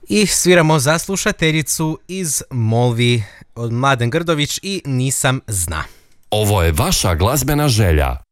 I sviramo za slušateljicu iz Molvi od Mladen Grdović i Nisam zna. Ovo je vaša glazbena želja.